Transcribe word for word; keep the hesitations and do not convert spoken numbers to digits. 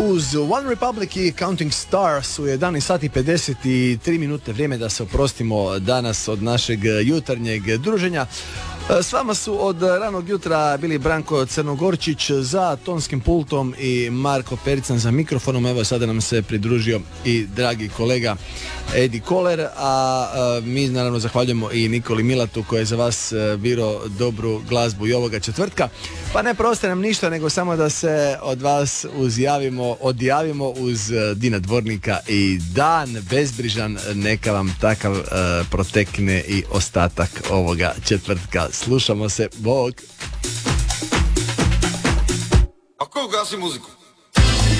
Uz One Republic i Counting Stars u jedanaest sati pedeset tri minute, vrijeme da se oprostimo danas od našeg jutarnjeg druženja. S vama su od ranog jutra bili Branko Crnogorčić za tonskim pultom i Marko Perican za mikrofonom. Evo sada nam se pridružio i dragi kolega Edi Koler, a, a mi naravno zahvaljujemo i Nikoli Milatu koji je za vas birao dobru glazbu i ovoga četvrtka. Pa ne preostaje nam ništa nego samo da se od vas uzjavimo, odjavimo uz Dina Dvornika i dan bezbrižan neka vam takav uh, protekne i ostatak ovoga četvrtka. Slušamo se, bog! A ko gasi muziku?